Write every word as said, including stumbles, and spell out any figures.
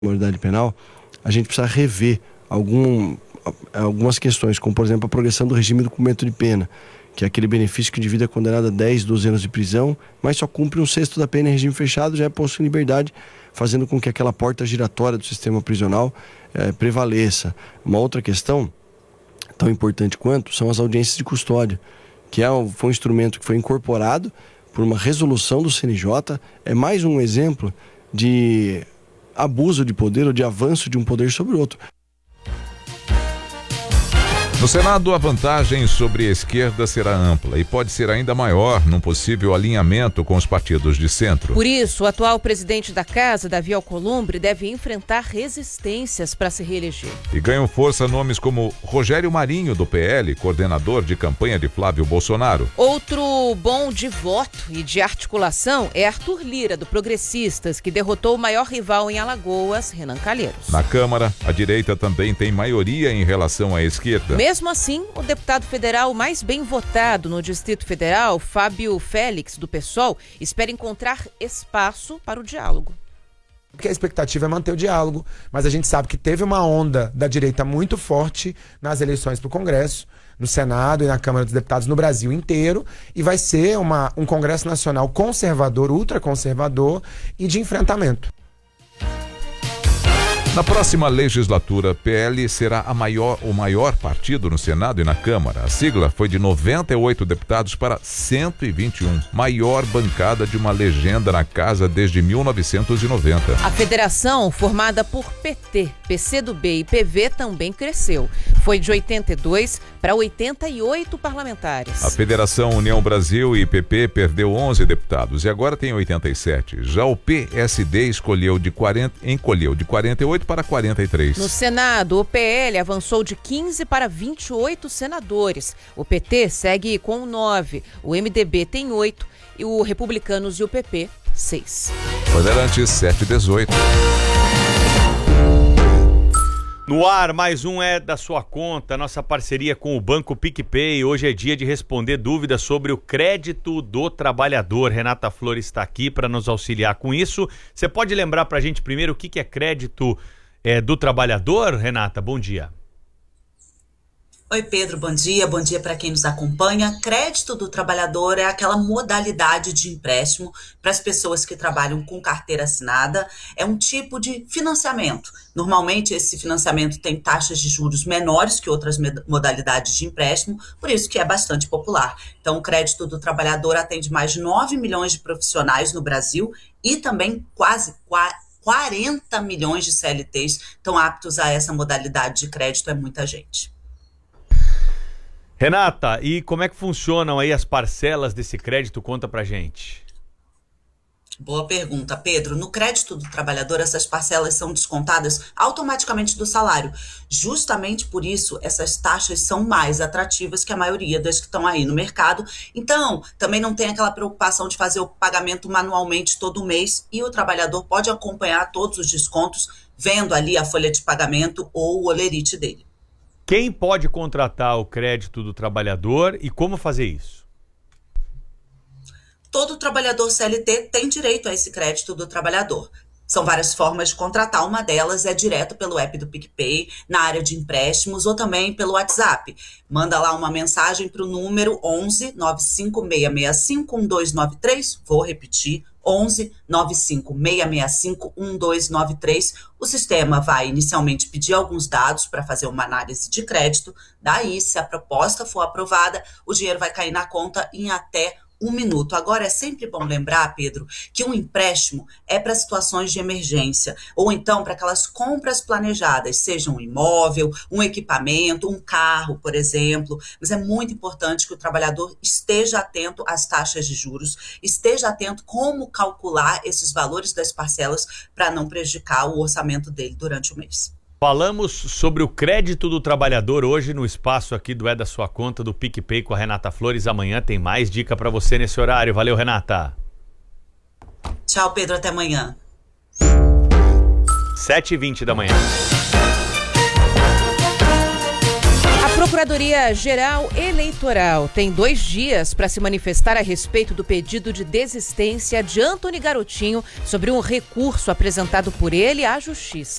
maioridade penal, a gente precisa rever algum, algumas questões, como por exemplo a progressão do regime do cumprimento de pena, que é aquele benefício que o indivíduo é condenado a dez, doze anos de prisão, mas só cumpre um sexto da pena em regime fechado, já é posto em liberdade, fazendo com que aquela porta giratória do sistema prisional eh, prevaleça. Uma outra questão, tão importante quanto, são as audiências de custódia, que é um, foi um instrumento que foi incorporado por uma resolução do C N J, é mais um exemplo de abuso de poder ou de avanço de um poder sobre o outro. No Senado, a vantagem sobre a esquerda será ampla e pode ser ainda maior num possível alinhamento com os partidos de centro. Por isso, o atual presidente da Casa, Davi Alcolumbre, deve enfrentar resistências para se reeleger. E ganham força nomes como Rogério Marinho, do P L, coordenador de campanha de Flávio Bolsonaro. Outro bom de voto e de articulação é Arthur Lira, do Progressistas, que derrotou o maior rival em Alagoas, Renan Calheiros. Na Câmara, a direita também tem maioria em relação à esquerda. Mesmo assim, o deputado federal mais bem votado no Distrito Federal, Fábio Félix, do PSOL, espera encontrar espaço para o diálogo. Porque a expectativa é manter o diálogo, mas a gente sabe que teve uma onda da direita muito forte nas eleições para o Congresso, no Senado e na Câmara dos Deputados no Brasil inteiro, e vai ser uma, um Congresso Nacional conservador, ultraconservador e de enfrentamento. Na próxima legislatura, P L será a maior, o maior partido no Senado e na Câmara. A sigla foi de noventa e oito deputados para cento e vinte e um, maior bancada de uma legenda na casa desde mil novecentos e noventa. A federação, formada por P T, P C do B e P V, também cresceu. Foi de oitenta e dois para oitenta e oito parlamentares. A Federação União Brasil e P P perdeu onze deputados e agora tem oitenta e sete. Já o P S D escolheu de quarenta, encolheu de quarenta e oito para quarenta e três. No Senado, o P L avançou de quinze para vinte e oito senadores. O P T segue com nove, o M D B tem oito e o Republicanos e o P P, seis. Bandeirantes sete e dezoito. No ar, mais um É da Sua Conta, nossa parceria com o Banco PicPay. Hoje é dia de responder dúvidas sobre o crédito do trabalhador. Renata Flores está aqui para nos auxiliar com isso. Você pode lembrar para a gente primeiro o que é crédito é, do trabalhador, Renata? Bom dia. Oi, Pedro, bom dia. Bom dia para quem nos acompanha. Crédito do trabalhador é aquela modalidade de empréstimo para as pessoas que trabalham com carteira assinada. É um tipo de financiamento. Normalmente, esse financiamento tem taxas de juros menores que outras modalidades de empréstimo, por isso que é bastante popular. Então, o crédito do trabalhador atende mais de nove milhões de profissionais no Brasil e também quase quarenta milhões de C L Ts estão aptos a essa modalidade de crédito. É muita gente. Renata, e como é que funcionam aí as parcelas desse crédito? Conta pra gente. Boa pergunta, Pedro. No crédito do trabalhador, essas parcelas são descontadas automaticamente do salário. Justamente por isso, essas taxas são mais atrativas que a maioria das que estão aí no mercado. Então, também não tem aquela preocupação de fazer o pagamento manualmente todo mês e o trabalhador pode acompanhar todos os descontos vendo ali a folha de pagamento ou o holerite dele. Quem pode contratar o crédito do trabalhador e como fazer isso? Todo trabalhador C L T tem direito a esse crédito do trabalhador. São várias formas de contratar, uma delas é direto pelo app do PicPay, na área de empréstimos ou também pelo WhatsApp. Manda lá uma mensagem para o número onze nove cinco seis seis cinco um dois nove três, vou repetir, onze nove cinco seis seis cinco um dois nove três. O sistema vai inicialmente pedir alguns dados para fazer uma análise de crédito, daí se a proposta for aprovada, o dinheiro vai cair na conta em até um minuto. Agora, é sempre bom lembrar, Pedro, que um empréstimo é para situações de emergência, ou então para aquelas compras planejadas, seja um imóvel, um equipamento, um carro, por exemplo. Mas é muito importante que o trabalhador esteja atento às taxas de juros, esteja atento como calcular esses valores das parcelas para não prejudicar o orçamento dele durante o mês. Falamos sobre o crédito do trabalhador hoje no espaço aqui do É da Sua Conta do PicPay com a Renata Flores. Amanhã tem mais dica para você nesse horário. Valeu, Renata. Tchau, Pedro. Até amanhã. sete e vinte da manhã. Procuradoria-Geral Eleitoral tem dois dias para se manifestar a respeito do pedido de desistência de Antony Garotinho sobre um recurso apresentado por ele à Justiça.